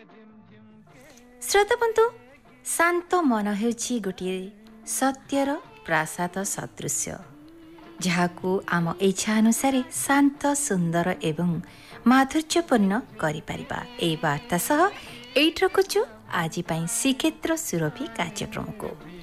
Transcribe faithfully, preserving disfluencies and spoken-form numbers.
ଶ୍ରୋତା ବନ୍ଧୁ, ଶାନ୍ତ ମନ ହେଉଛି ଗୋଟିଏ ସତ୍ୟର ପ୍ରାସାଦ ସଦୃଶ୍ୟ, ଯାହାକୁ ଆମ ଇଚ୍ଛା ଅନୁସାରେ ଶାନ୍ତ, ସୁନ୍ଦର ଏବଂ ମାଧୁର୍ଯ୍ୟପୂର୍ଣ୍ଣ କରିପାରିବା। ଏହି ବାର୍ତ୍ତା ସହ ଏଇଠି ରଖୁଛୁ ଆଜି ପାଇଁ ଶ୍ରୀକ୍ଷେତ୍ର ସୁରଭି କାର୍ଯ୍ୟକ୍ରମକୁ।